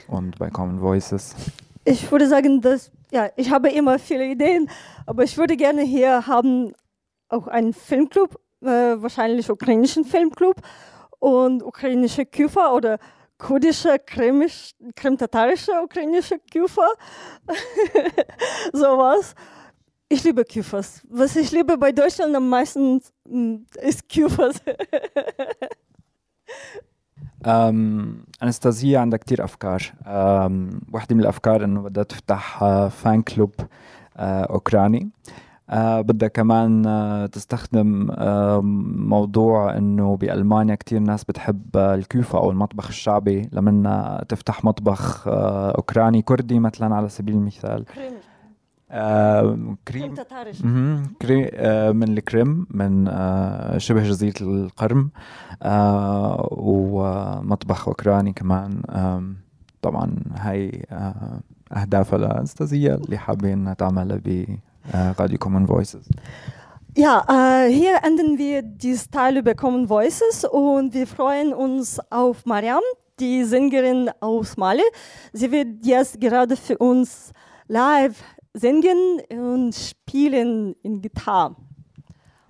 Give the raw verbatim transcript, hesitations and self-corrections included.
und bei Common Voices? Ich würde sagen, dass ja, ich habe immer viele Ideen, aber ich würde gerne hier haben auch einen Filmclub, äh, wahrscheinlich ukrainischen Filmclub und ukrainische Küfer oder kurdische, krimisch, krimtatarische ukrainische Küfer. Sowas. Ich liebe Küfers. Was ich liebe bei Deutschland am meisten ist Küfers. أم، أنستازيا عندها كتير أفكار. أم، واحدة من الأفكار إنه بدها تفتح آه، فان كلوب آه، أوكراني. آه، بدها كمان آه، تستخدم آه، موضوع إنه بألمانيا كتير ناس بتحب آه، الكيوفة أو المطبخ الشعبي، لمنا تفتح مطبخ آه، أوكراني كردي مثلا على سبيل المثال. آه، كريم مهم. كري آه، من الكريم من آه، شبه جزيرة القرم، آه، ومطبخ أوكراني كمان. آم، طبعا هاي آه، أهدافها لأنستازيا اللي حابين تعملها براديو Common Voices. Ja, äh, hier enden wir dieses Teil über Common Voices und wir freuen uns auf Mariam, die Sängerin aus Mali. Sie wird jetzt gerade für uns live singen und spielen in Gitarre.